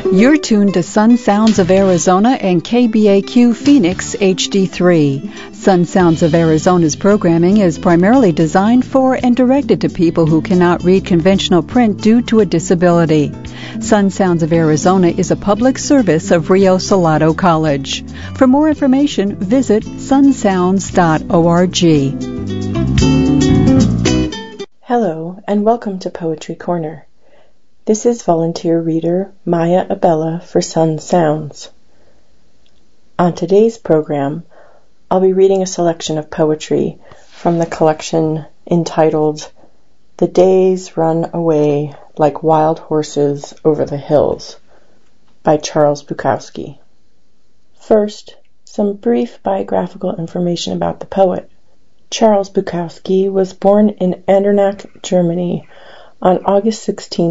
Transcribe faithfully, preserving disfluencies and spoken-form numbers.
You're tuned to Sun Sounds of Arizona and K B A Q Phoenix H D three. Sun Sounds of Arizona's programming is primarily designed for and directed to people who cannot read conventional print due to a disability. Sun Sounds of Arizona is a public service of Rio Salado College. For more information, visit sun sounds dot org. Hello, and welcome to Poetry Corner. This is volunteer reader Maya Abella for Sun Sounds. On today's program, I'll be reading a selection of poetry from the collection entitled The Days Run Away Like Wild Horses Over the Hills by Charles Bukowski. First, some brief biographical information about the poet. Charles Bukowski was born in Andernach, Germany on August sixteenth,